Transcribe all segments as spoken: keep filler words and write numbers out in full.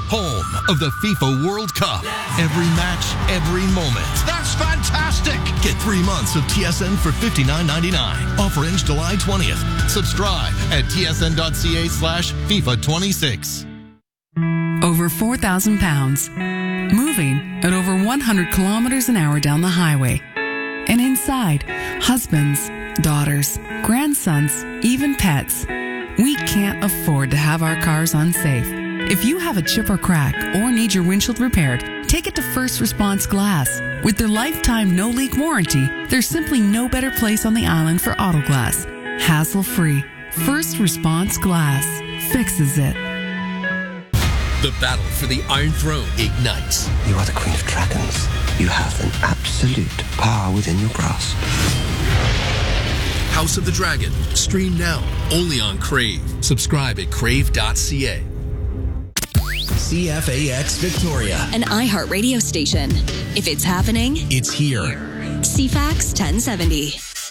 home of the FIFA World Cup. Every match, every moment. That's fantastic! Get three months of T S N for fifty-nine ninety-nine. Offer ends July twentieth. Subscribe at tsn.ca slash FIFA 26. Over four thousand pounds. Moving at over one hundred kilometers an hour down the highway. And inside, husbands, daughters, grandsons, even pets. We can't afford to have our cars unsafe. If you have a chip or crack or need your windshield repaired, take it to First Response Glass. With their lifetime no-leak warranty, there's simply no better place on the island for auto glass. Hassle-free. First Response Glass fixes it. The battle for the Iron Throne ignites. You are the Queen of Dragons. You have an absolute power within your grasp. House of the Dragon. Stream now. Only on Crave. Subscribe at crave dot c a. C F A X Victoria. An iHeart radio station. If it's happening, it's here. C FAX ten seventy.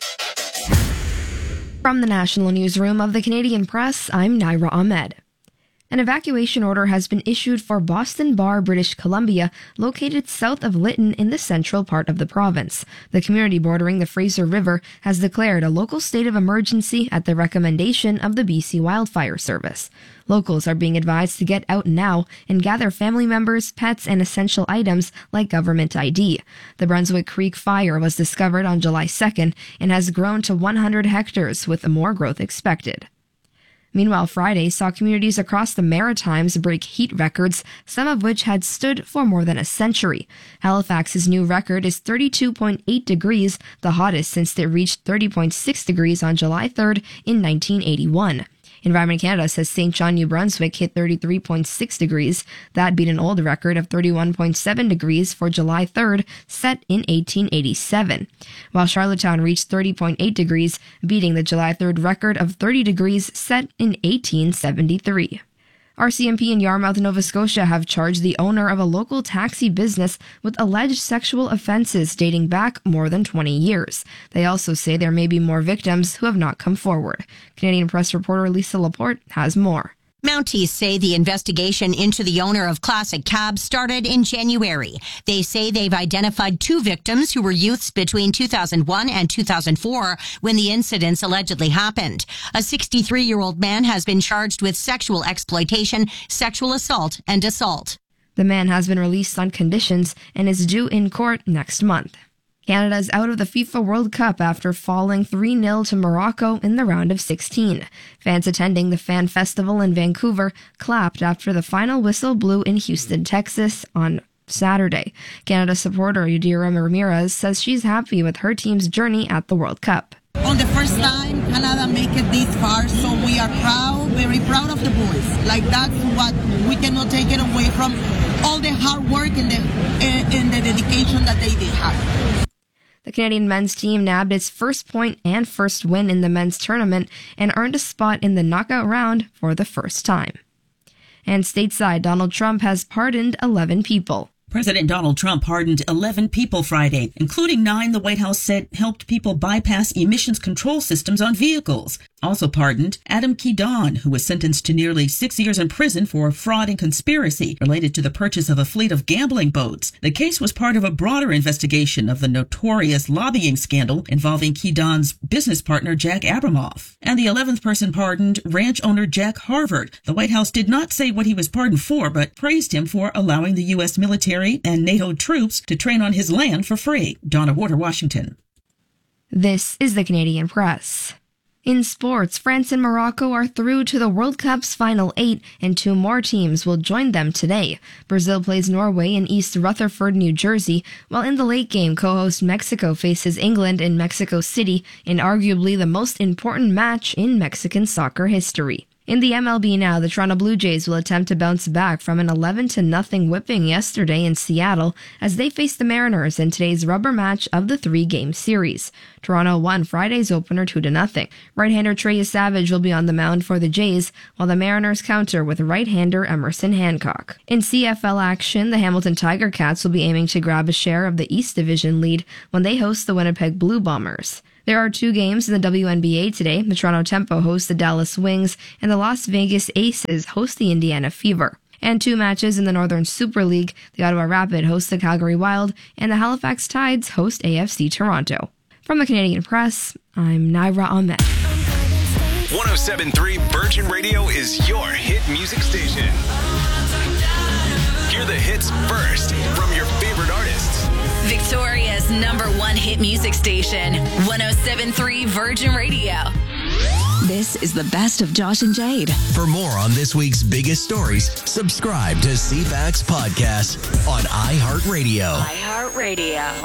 From the National Newsroom of the Canadian Press, I'm Naira Ahmed. An evacuation order has been issued for Boston Bar, British Columbia, located south of Lytton in the central part of the province. The community bordering the Fraser River has declared a local state of emergency at the recommendation of the B C Wildfire Service. Locals are being advised to get out now and gather family members, pets, and essential items like government I D. The Brunswick Creek fire was discovered on July second and has grown to one hundred hectares, with more growth expected. Meanwhile, Friday saw communities across the Maritimes break heat records, some of which had stood for more than a century. Halifax's new record is thirty-two point eight degrees, the hottest since it reached thirty point six degrees on July third in nineteen eighty-one. Environment Canada says Saint John, New Brunswick hit thirty-three point six degrees. That beat an old record of thirty-one point seven degrees for July third, set in eighteen eighty-seven. While Charlottetown reached thirty point eight degrees, beating the July third record of thirty degrees set in eighteen seventy-three. R C M P in Yarmouth, Nova Scotia have charged the owner of a local taxi business with alleged sexual offenses dating back more than twenty years. They also say there may be more victims who have not come forward. Canadian Press reporter Lisa Laporte has more. Mounties say the investigation into the owner of Classic Cab started in January. They say they've identified two victims who were youths between two thousand one and two thousand four when the incidents allegedly happened. A sixty-three-year-old man has been charged with sexual exploitation, sexual assault, and assault. The man has been released on conditions and is due in court next month. Canada is out of the FIFA World Cup after falling three nil to Morocco in the round of sixteen. Fans attending the Fan Festival in Vancouver clapped after the final whistle blew in Houston, Texas on Saturday. Canada supporter Yadira Ramirez says she's happy with her team's journey at the World Cup. On the first time, Canada make it this far, so we are proud, very proud of the boys. Like, that's what we cannot take it away from all the hard work and the, and the dedication that they did have. The Canadian men's team nabbed its first point and first win in the men's tournament and earned a spot in the knockout round for the first time. And stateside, Donald Trump has pardoned eleven people. President Donald Trump pardoned eleven people Friday, including nine the White House said helped people bypass emissions control systems on vehicles. Also pardoned Adam Kedon, who was sentenced to nearly six years in prison for fraud and conspiracy related to the purchase of a fleet of gambling boats. The case was part of a broader investigation of the notorious lobbying scandal involving Kedon's business partner Jack Abramoff. And the eleventh person pardoned, ranch owner Jack Harvard. The White House did not say what he was pardoned for, but praised him for allowing the U S military and NATO troops to train on his land for free. Donna Warder, Washington. This is the Canadian Press. In sports, France and Morocco are through to the World Cup's final eight, and two more teams will join them today. Brazil plays Norway in East Rutherford, New Jersey, while in the late game, co-host Mexico faces England in Mexico City in arguably the most important match in Mexican soccer history. In the M L B now, the Toronto Blue Jays will attempt to bounce back from an eleven to nothing whipping yesterday in Seattle as they face the Mariners in today's rubber match of the three-game series. Toronto won Friday's opener two to nothing. Right-hander Trey Savage will be on the mound for the Jays, while the Mariners counter with right-hander Emerson Hancock. In C F L action, the Hamilton Tiger Cats will be aiming to grab a share of the East Division lead when they host the Winnipeg Blue Bombers. There are two games in the W N B A today. The Toronto Tempo hosts the Dallas Wings, and the Las Vegas Aces host the Indiana Fever. And two matches in the Northern Super League. The Ottawa Rapid host the Calgary Wild, and the Halifax Tides host A F C Toronto. From the Canadian Press, I'm Naira Ahmed. one oh seven point three Virgin Radio is your hit music station. Hear the hits first from your favorite artists. Victoria's number one hit music station, one oh seven point three Virgin Radio. This is the best of Josh and Jade. For more on this week's biggest stories, subscribe to C FAX Podcast on iHeartRadio. iHeartRadio.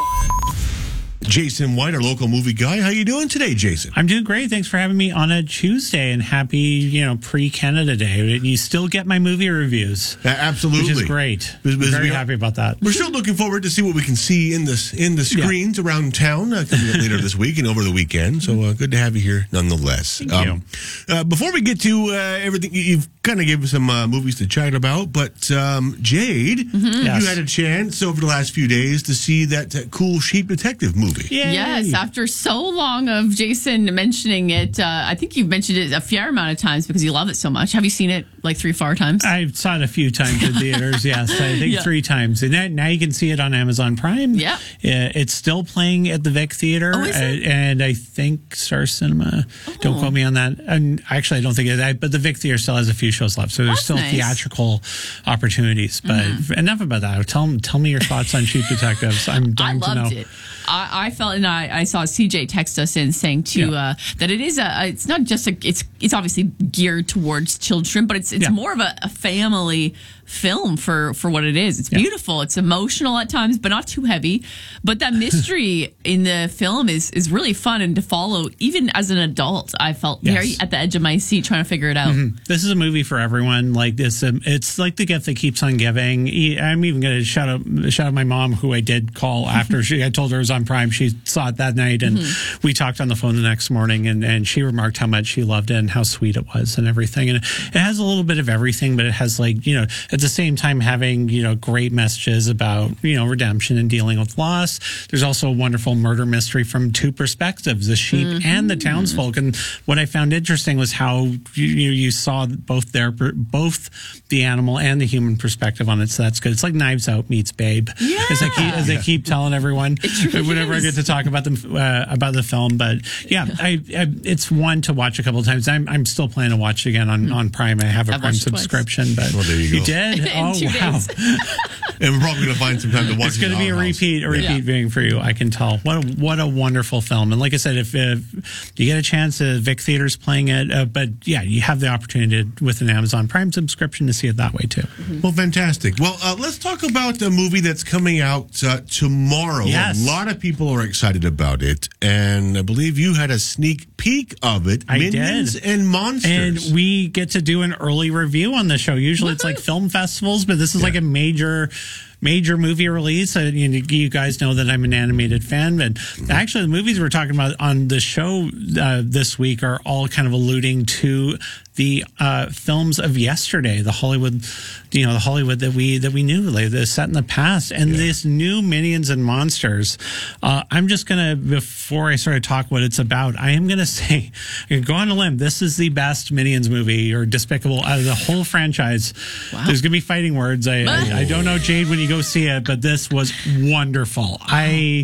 Jason White, our local movie guy. How you doing today, Jason? I'm doing great. Thanks for having me on a Tuesday, and happy, you know, pre-Canada Day. You still get my movie reviews. Uh, absolutely. Which is great. Because Very we, happy about that. We're still looking forward to see what we can see in the, in the screens yeah. around town uh, coming up later this week and over the weekend. So uh, good to have you here nonetheless. Thank um, you. Uh, before we get to uh, everything, you've kind of given some uh, movies to chat about, but um, Jade, mm-hmm. yes. you you had a chance over the last few days to see that uh, cool Sheep Detective movie. Yay. Yes, after so long of Jason mentioning it, uh, I think you've mentioned it a fair amount of times because you love it so much. Have you seen it like three, four times? I saw it a few times in theaters, yes. I think yeah. three times. And now, now you can see it on Amazon Prime. Yeah. Uh, it's still playing at the Vic Theater. Oh, is it? Uh, and I think Star Cinema. Oh. Don't quote me on that. And actually, I don't think it is. But the Vic Theater still has a few shows left. So there's That's still nice. theatrical opportunities. But mm-hmm. enough about that. Tell, tell me your thoughts on Sheep Detectives. I'm dying I to know. loved it. I, I felt, and I, I saw C J text us in saying too Yeah. uh, that it is a. It's not just a. It's it's obviously geared towards children, but it's it's Yeah. more of a, a family film for for what it is. It's Yeah. beautiful. It's emotional at times, but not too heavy. But that mystery in the film is is really fun and to follow. Even as an adult, I felt Yes. very at the edge of my seat trying to figure it out. Mm-hmm. This is a movie for everyone. Like this, um, it's like the gift that keeps on giving. E- I'm even going to shout out shout out my mom, who I did call after she. I told her it was on Prime. She saw it that night, and Mm-hmm. we talked on the phone the next morning. And, and she remarked how much she loved it and how sweet it was and everything. And it, it has a little bit of everything, but it has, like, you know, at the same time having, you know, great messages about, you know, redemption and dealing with loss. There's also a wonderful murder mystery from two perspectives: the sheep Mm-hmm. and the townsfolk. And what I found interesting was how you you, you saw both their both the animal and the human perspective on it. So that's good. It's like Knives Out meets Babe, Yeah. as I keep as I keep telling everyone really whenever is. I get to talk about them uh, about the film. But yeah, I, I it's one to watch a couple of times. I'm I'm still planning to watch it again on, on Prime. I have a I've Prime watched it twice. subscription, but Well, there you go. did. In Oh two wow! days. And we're probably going to find some time to watch It's it going to in be a our house. repeat, a repeat Yeah. viewing for you. I can tell. What a, what a wonderful film. And like I said, if, if you get a chance, uh, Vic Theater's playing it. Uh, but yeah, you have the opportunity to, with an Amazon Prime subscription to see it that way too. Well, fantastic. Well, uh, let's talk about a movie that's coming out uh, tomorrow. Yes. A lot of people are excited about it, and I believe you had a sneak peek of it. I Minions did. and Monsters. And we get to do an early review on the show. Usually it's like film festivals, but this is Yeah. like a major major movie release. Uh, you, you guys know that I'm an animated fan, but actually the movies we're talking about on the show uh, this week are all kind of alluding to the uh, films of yesterday, the Hollywood, you know, the Hollywood that we that we knew, like the set in the past, and Yeah. this new Minions and Monsters. Uh, I'm just gonna, before I sort of talk what it's about, I am gonna say, I'm gonna go on a limb. This is the best Minions movie or Despicable out of the whole franchise. Wow. There's gonna be fighting words. I, I I don't know, Jade, when you go see it, but this was wonderful. I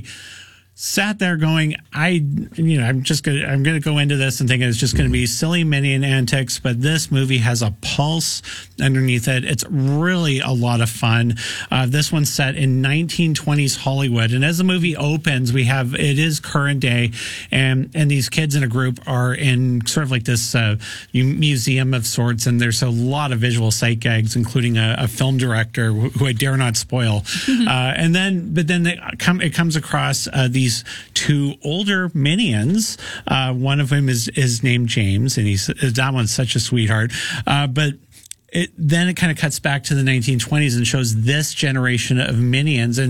sat there going, I, you know, I'm just gonna, I'm gonna go into this and thinking it's just gonna be silly Minion antics, but this movie has a pulse underneath it. It's really a lot of fun. Uh, this one's set in nineteen twenties Hollywood, and as the movie opens, we have it is current day, and and these kids in a group are in sort of like this uh, museum of sorts, and there's a lot of visual sight gags, including a, a film director who, who I dare not spoil, uh, and then but then they come it comes across uh, these. Two older minions. Uh, one of them is is named James, and he's that one's such a sweetheart. Uh, but it, then it kind of cuts back to the nineteen twenties and shows this generation of minions, and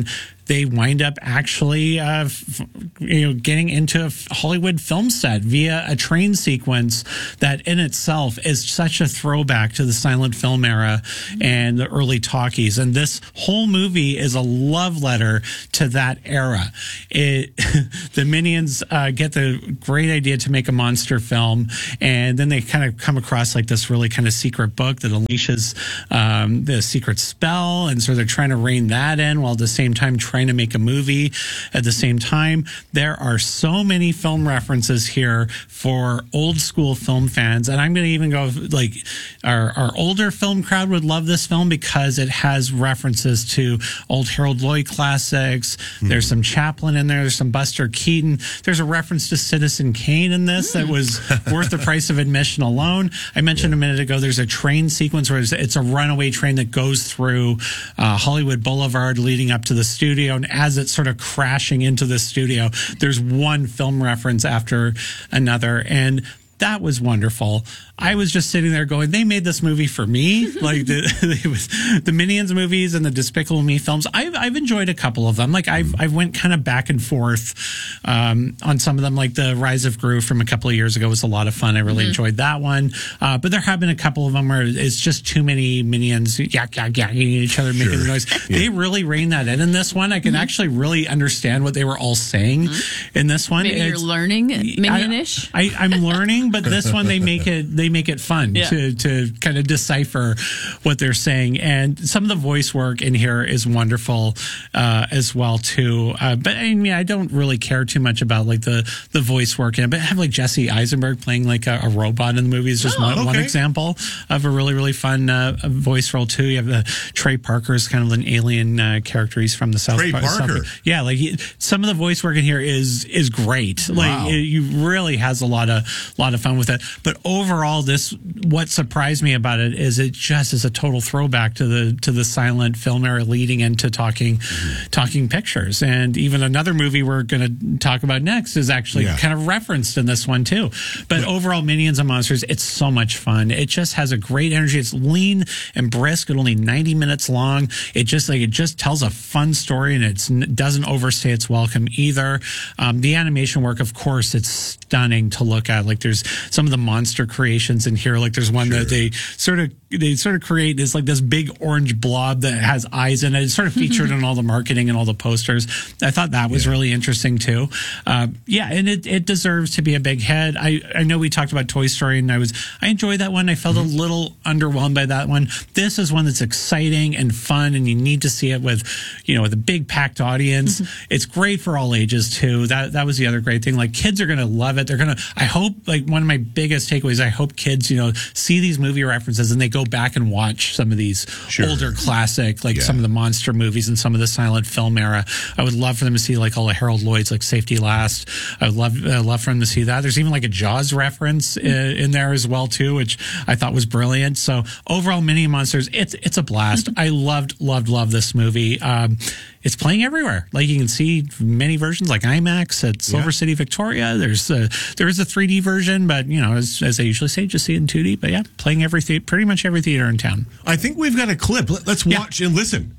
they wind up actually, uh, f- you know, getting into a Hollywood film set via a train sequence that in itself is such a throwback to the silent film era and the early talkies. And this whole movie is a love letter to that era. It, the Minions uh, get the great idea to make a monster film, and then they kind of come across like this really kind of secret book that unleashes um, the secret spell, and so they're trying to rein that in while at the same time trying to make a movie at the same time. There are so many film references here for old school film fans, and I'm going to even go like our, our older film crowd would love this film because it has references to old Harold Lloyd classics. Mm. There's some Chaplin in there. There's some Buster Keaton. There's a reference to Citizen Kane in this mm. that was worth the price of admission alone. I mentioned yeah. a minute ago, there's a train sequence where it's, it's a runaway train that goes through uh, Hollywood Boulevard leading up to the studio. And as it's sort of crashing into the studio, there's one film reference after another. And that was wonderful. I was just sitting there going, they made this movie for me. Like the, it was the Minions movies and the Despicable Me films. I've, I've enjoyed a couple of them. Like I've, I've went kind of back and forth, um, on some of them. Like the Rise of Gru from a couple of years ago was a lot of fun. I really mm-hmm. enjoyed that one. Uh, but there have been a couple of them where it's just too many Minions yak, yak, yak, each other making sure. noise. Yeah. They really rein that in in this one. I can mm-hmm. actually really understand what they were all saying mm-hmm. in this one. Maybe it's, you're learning Minion-ish? I, I, I'm learning, but this one, they make it, they make it fun yeah. to, to kind of decipher what they're saying. And some of the voice work in here is wonderful, uh, as well, too. Uh, but I mean, I don't really care too much about like the, the voice work in it, but have like Jesse Eisenberg playing like a, a robot in the movie is just oh, one, okay. one example of a really, really fun, uh, voice role too. You have the Trey Parker's kind of an alien, uh, character. He's from the South Trey Parker. South, yeah. Like he, some of the voice work in here is, is great. Like wow. it, you really has a lot of, lot of fun with it. But overall, this, what surprised me about it is it just is a total throwback to the to the silent film era leading into talking mm-hmm. talking pictures. And even another movie we're going to talk about next is actually yeah. kind of referenced in this one too. But yeah. overall, Minions and Monsters, it's so much fun. It just has a great energy. It's lean and brisk and only ninety minutes long. It just like it just tells a fun story, and it doesn't overstay its welcome either. Um, the animation work, of course, it's stunning to look at. Like there's some of the monster creations in here. Like there's one sure. that they sort of they sort of create is like this big orange blob that has eyes in it. It's sort of featured in all the marketing and all the posters. I thought that was yeah. really interesting too. Uh, yeah, and it, it deserves to be a big hit. I, I know we talked about Toy Story, and I was I enjoyed that one. I felt mm-hmm. a little underwhelmed by that one. This is one that's exciting and fun, and you need to see it with, you know, with a big packed audience. Mm-hmm. It's great for all ages too. That that was the other great thing. Like kids are going to love it. They're going to. I hope like one of my biggest takeaways. I hope kids, you know, see these movie references and they go back and watch some of these sure. older classic, like yeah. some of the monster movies and some of the silent film era. I would love for them to see like all the Harold Lloyd's, like Safety Last. I would love, uh, love for them to see that. There's even like a Jaws reference uh, in there as well too, which I thought was brilliant. So overall, Minion Monsters, it's it's a blast. I loved, loved, loved this movie. Um, It's playing everywhere. Like you can see many versions, like IMAX at Silver yeah. City, Victoria. There's a, there is a three D version, but you know, as, as I usually say, just see it in two D. But yeah, playing every the- pretty much every theater in town. I think we've got a clip. Let's watch yeah. and listen.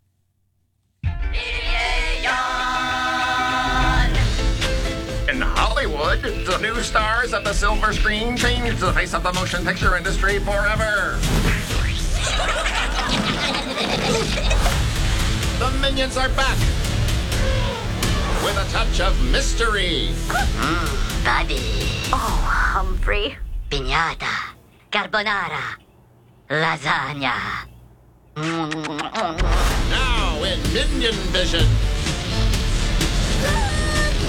In Hollywood, the new stars of the silver screen changed the face of the motion picture industry forever. The Minions are back with a touch of mystery. Mmm, Buddy. Oh, Humphrey. Piñata. Carbonara. Lasagna. Now in Minion Vision.